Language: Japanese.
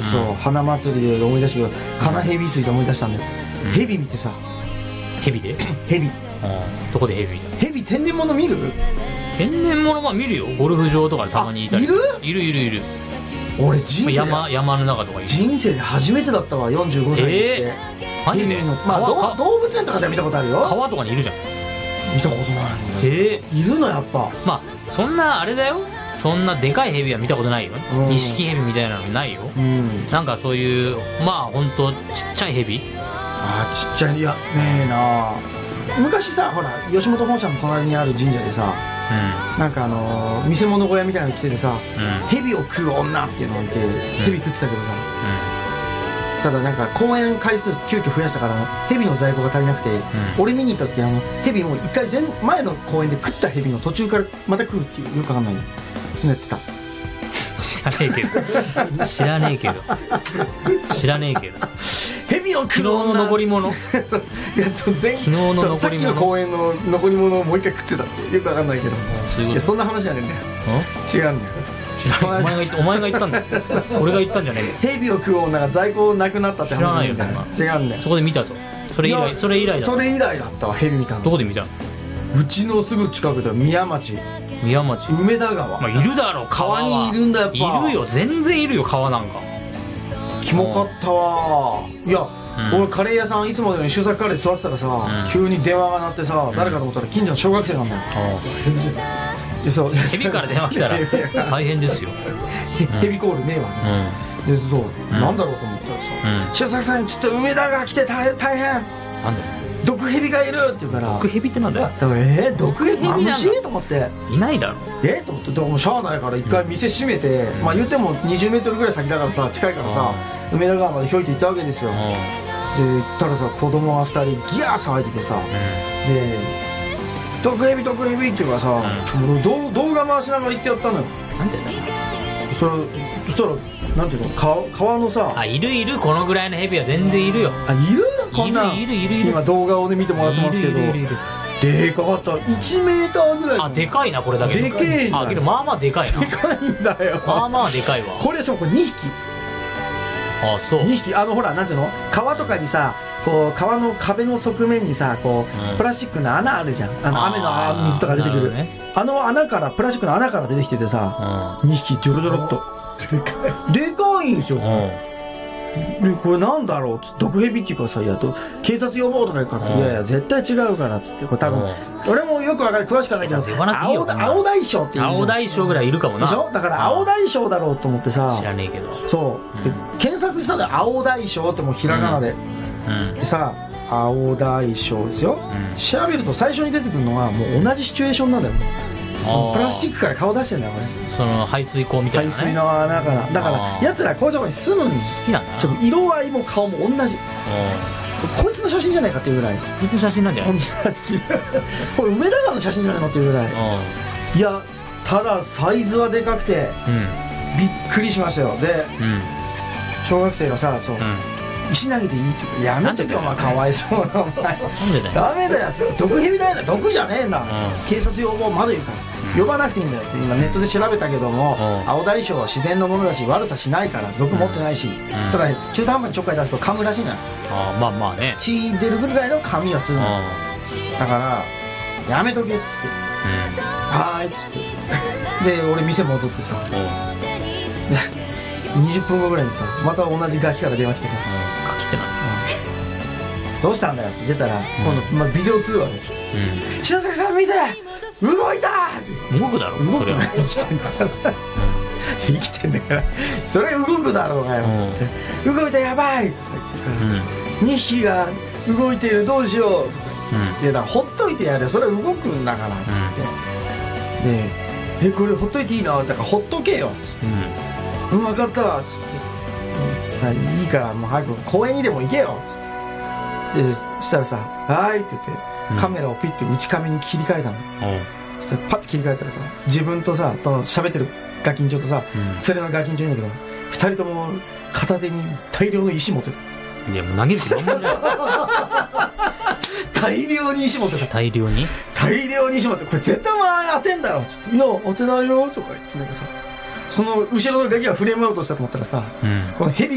そう、花祭りで思い出したけど、カナヘビ水で思い出したんだよ。ヘビ見てさ。 ヘビでヘビ。 どこでヘビ見た？ ヘビ天然物見る？ 天然物は見るよ。ゴルフ場とかでたまにいたり。いる。 俺人生山の中とかいる。 人生で初めてだったわ、45歳にして。 マジで？ まあ動物園とかでは見たことあるよ。 川とかにいるじゃん。 見たことない。いるのやっぱ。 まあそんなあれだよ。そんなでかいヘビは見たことないよ。ニシキヘビみたいなのないよ。なんかそういうまあほんとちっちゃいヘビ。 ちっちゃい。いやねえな。昔さ、ほら吉本本社の隣にある神社でさ、なんか見せ物小屋みたいなの来ててさ、ヘビを食う女っていうのをいて、ヘビ食ってたけどさ、ただなんか公演回数急遽増やしたからヘビの在庫が足りなくて、俺見に行った時ヘビも一回前の公演で食ったヘビの途中からまた食うっていうよくわかんないのやってた。 知らねえけどヘビを食う。 昨日の残り物。 昨日の残り物。さっきの公演の残り物をもう一回食ってたってよくわかんないけど。いやそんな話じゃねえんだよ。違うんだよ。 お前が言ったんだよ。俺が言ったんじゃねえよ。 ヘビを食う女が在庫なくなったって話なんだよ。違うんだよ。 そこで見たと。それ以来だったわ。ヘビ見たの。 どこで見たの？うちのすぐ近くで宮町梅田川。 まあいるだろう。 川にいるんだやっぱ。 いるよ、全然いるよ川なんか。 キモかったわ。いや、俺カレー屋さんいつものように周作カレー座ってたらさ、急に電話が鳴ってさ、誰かと思ったら近所の小学生なんだよ。 ヘビから電話来たら大変ですよ。 ヘビコールねえわ。でそうなんだろうと思ったらさ、周作さんちょっと梅田が来て大変。なんだよ。毒ヘビがいるって言うから。 毒ヘビってなんだよ。 だから毒ヘビ虫と思って。いないだろ。と思って、でもしゃあないから一回店閉めて、まあ言っても20メートルぐらい先だからさ、近いからさ、梅田川までひょいって行ったわけですよ。で行ったらさ、子供が2人ギャー騒いでてさ、で毒ヘビって言うからさ、動画回しながら行ってやったのよ。なんでだよ。そしたらなんていうの、川のさ、 いるこのぐらいのヘビは全然いるよ。 いるこんな。今動画をね見てもらってますけど、でかかった。1メーターぐらい。でかいなこれだけ。でけえんだ。けどまあまあでかいな。でかいんだよ。まあまあでかいわ。これしかもこれ2匹。そう。2匹。ほらなんていうの、川とかにさ、こう川の壁の側面にさ、こうプラスチックの穴あるじゃん。雨の水とか出てくる。穴からプラスチックの穴から出てきててさ、2匹ジョロジョロっと。でかいんですよ。でこれなんだろうっつって、毒ヘビっていうかさ、警察呼ぼうとか言うから、いやいや絶対違うからっつって、これ多分俺もよくわかる、詳しくはないけど、青大将っていう、青大将ぐらいいるかもなでしょ。だから青大将だろうと思ってさ、知らねえけど、そうで検索したんだよ、青大将ってもうひらがなで、でさ、青大将ですよ、調べると最初に出てくるのはもう同じシチュエーションなんだよ。プラスチックから顔出してんだよこれ。その排水口みたいな、ね、排水の穴から。だから奴らこういうところに住むんです。好きなんだな。色合いも顔も同じ。こいつの写真じゃないかっていうぐらい。こいつの写真なんじゃない？これ梅田川の写真じゃないのっていうぐらい。いやただサイズはでかくて、びっくりしましたよ。で、小学生がさ、そう、石投げていいって言うから、やめとけお前、かわいそうなお前。なんでだよ。ダメだよ、毒ヘビだよな、毒じゃねえんだ。警察呼ぼう、まだ言うから。呼ばなくていいんだよって今ネットで調べたけども、青大将は自然のものだし悪さしないから毒持ってないし、ただ中途半端にちょっかい出すと噛むらしいじゃん。まあまあね、血出るぐらいの噛みはするの。だからやめとけっつって、はーいっつってで俺店戻ってさ、20分後ぐらいにさまた同じガキから電話来てさ、ガキってなんだ、どうしたんだよって出たら、今度ビデオ通話ですよ。白崎さん見て、動いた。動くだろ、動くな、生きてんだから生きてんだからそれ動くだろうがよって、動いたやばいとか言ってさ、2匹が動いてるどうしようとか言って、だからほっといてやれ、それ動くんだからっつって、でこれほっといていいのだからほっとけよっつって、分かったわっつって、いいからもう早く公園にでも行けよっつって、でそしたらさ、はーいって言ってカメラをピッて内カメに切り替えたの。そしたらパッて切り替えたらさ、自分とさと喋ってるガキンチョとさ、それのガキンチョいいんだけど、2人とも片手に大量の石持ってた。いやもう投げる気満々じゃん大量に石持ってた。大量に石持って、これ絶対お前当てんだろっつって、いや当てないよとか言ってんだけどさ、その後ろのガキがフレームアウトしたと思ったらさ、このヘビ